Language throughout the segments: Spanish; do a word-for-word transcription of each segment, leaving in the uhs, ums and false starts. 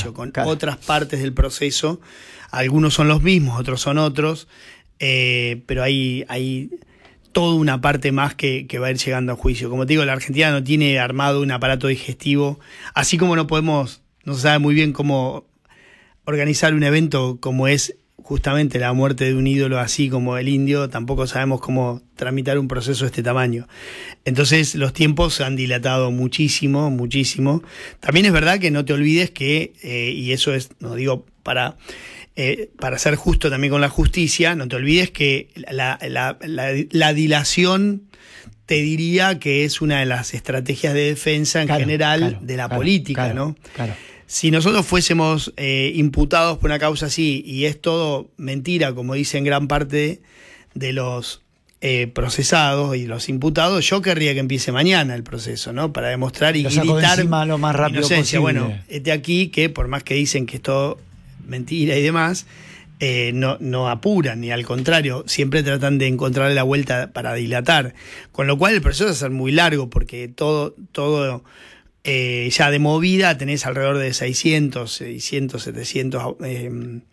claro, con claro. otras partes del proceso. Algunos son los mismos, otros son otros, eh, pero hay, hay toda una parte más que, que va a ir llegando a juicio. Como te digo, la Argentina no tiene armado un aparato digestivo, así como no podemos, no se sabe muy bien cómo organizar un evento como es justamente la muerte de un ídolo así como el indio, tampoco sabemos cómo tramitar un proceso de este tamaño. Entonces los tiempos se han dilatado muchísimo, muchísimo. También es verdad que no te olvides que, eh, y eso es, no digo para, eh, para ser justo también con la justicia, no te olvides que la, la, la, la dilación te diría que es una de las estrategias de defensa en claro, general claro, de la claro, política, claro, ¿no? Claro. Si nosotros fuésemos eh, imputados por una causa así, y es todo mentira, como dicen gran parte de los eh, procesados y los imputados, yo querría que empiece mañana el proceso, ¿no? Para demostrar y lo saco gritar de encima lo más rápido inocencia. Posible. Bueno, este aquí que por más que dicen que es todo mentira y demás, eh, no, no apuran, ni al contrario, siempre tratan de encontrarle la vuelta para dilatar. Con lo cual el proceso va a ser muy largo, porque todo... todo Eh, ya de movida tenés alrededor de seiscientos, seiscientos, setecientos eh,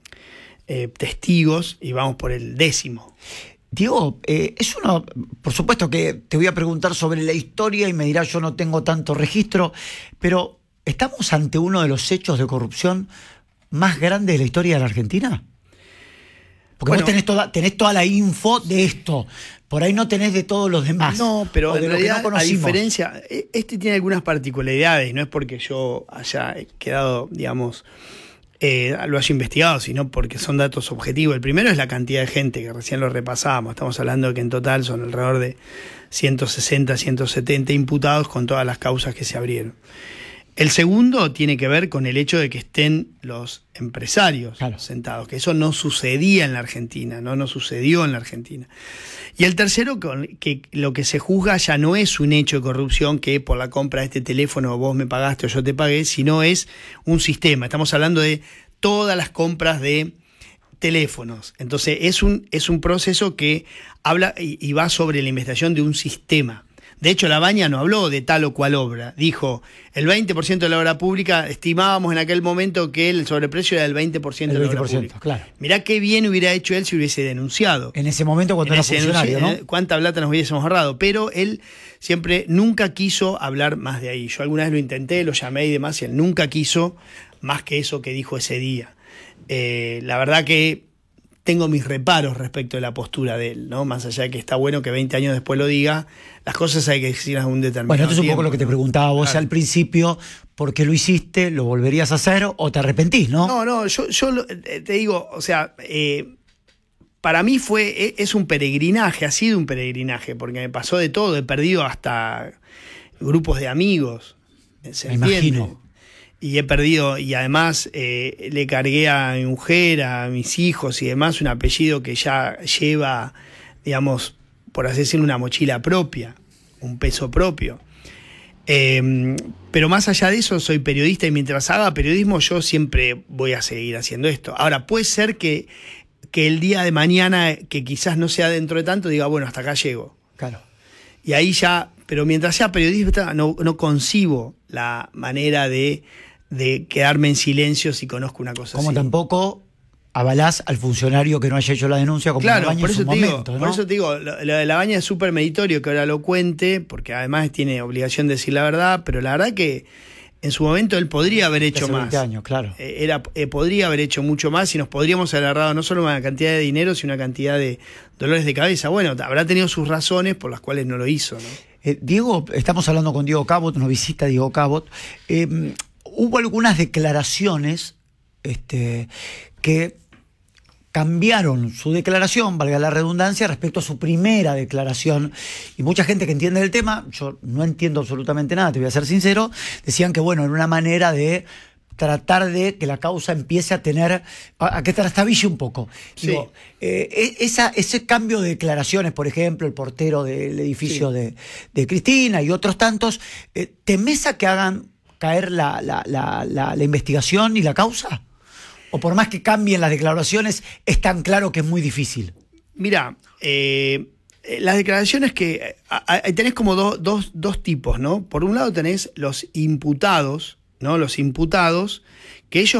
eh, testigos y vamos por el décimo. Diego, eh, es uno, por supuesto que te voy a preguntar sobre la historia y me dirás yo no tengo tanto registro, pero ¿estamos ante uno de los hechos de corrupción más grandes de la historia de la Argentina? Porque bueno, vos tenés toda, tenés toda la info de esto. Por ahí no tenés de todos los demás. No, pero en realidad, no a diferencia, este tiene algunas particularidades, no es porque yo haya quedado, digamos, eh, lo haya investigado, sino porque son datos objetivos. El primero es la cantidad de gente, que recién lo repasábamos. Estamos hablando de que en total son alrededor de ciento sesenta, ciento setenta imputados con todas las causas que se abrieron. El segundo tiene que ver con el hecho de que estén los empresarios claro. sentados, que eso no sucedía en la Argentina, no, no sucedió en la Argentina. Y el tercero, que lo que se juzga ya no es un hecho de corrupción que por la compra de este teléfono vos me pagaste o yo te pagué, sino es un sistema. Estamos hablando de todas las compras de teléfonos. Entonces es un, es un proceso que habla y, y va sobre la investigación de un sistema. De hecho, Labaña no habló de tal o cual obra. Dijo, el veinte por ciento de la obra pública, estimábamos en aquel momento que el sobreprecio era del veinte por ciento de la obra pública. Claro. Mirá qué bien hubiera hecho él si hubiese denunciado. En ese momento cuando era funcionario, ¿no? Cuánta plata nos hubiésemos ahorrado. Pero él siempre nunca quiso hablar más de ahí. Yo alguna vez lo intenté, lo llamé y demás, y él nunca quiso más que eso que dijo ese día. Eh, la verdad que tengo mis reparos respecto de la postura de él, ¿no? Más allá de que está bueno que veinte años después lo diga, las cosas hay que decirlas un determinado Bueno, esto es un tiempo, poco lo que te preguntaba vos claro. al principio, ¿por qué lo hiciste? ¿Lo volverías a hacer o te arrepentís, no? No, no, yo, yo te digo, o sea, eh, para mí fue, es un peregrinaje, ha sido un peregrinaje, porque me pasó de todo, he perdido hasta grupos de amigos, ¿se me entiende? Imagino. Y he perdido, y además eh, le cargué a mi mujer, a mis hijos y demás, un apellido que ya lleva, digamos, por así decirlo, una mochila propia, un peso propio. Eh, pero más allá de eso, soy periodista y mientras haga periodismo yo siempre voy a seguir haciendo esto. Ahora, puede ser que, que el día de mañana, que quizás no sea dentro de tanto, diga, bueno, hasta acá llego. Claro. Y ahí ya, pero mientras sea periodista, no, no concibo la manera de... de quedarme en silencio si conozco una cosa como así. Como tampoco avalás al funcionario que no haya hecho la denuncia como claro, Labaña por en eso su te momento, digo, ¿no? Por eso te digo, lo, lo de Labaña es súper meritorio que ahora lo cuente, porque además tiene obligación de decir la verdad, pero la verdad que en su momento él podría haber hecho Hace más. veinte años, claro. Eh, era, eh, podría haber hecho mucho más y nos podríamos haber agarrado no solo una cantidad de dinero, sino una cantidad de dolores de cabeza. Bueno, habrá tenido sus razones por las cuales no lo hizo, ¿no? Eh, Diego, estamos hablando con Diego Cabot, nos visita Diego Cabot. Eh, hubo algunas declaraciones este, que cambiaron su declaración, valga la redundancia, respecto a su primera declaración. Y mucha gente que entiende el tema, yo no entiendo absolutamente nada, te voy a ser sincero, decían que, bueno, era una manera de tratar de que la causa empiece a tener, a, a que trastabille un poco. Sí. Digo, eh, esa, ese cambio de declaraciones, por ejemplo, el portero del edificio sí. de, de Cristina y otros tantos, eh, ¿temés a que hagan caer la, la, la, la, la investigación y la causa? ¿O por más que cambien las declaraciones, es tan claro que es muy difícil? Mira, eh, las declaraciones que... A, a, tenés como do, dos, dos tipos, ¿no? Por un lado tenés los imputados, ¿no? Los imputados, que ellos